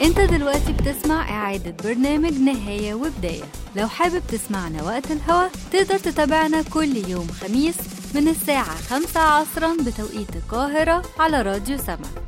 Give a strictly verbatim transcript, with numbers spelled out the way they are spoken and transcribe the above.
انت دلوقتي بتسمع اعادة برنامج نهاية وبداية. لو حابب تسمعنا وقت الهوا تقدر تتابعنا كل يوم خميس من الساعة خمسة عصرا بتوقيت القاهرة على راديو سما.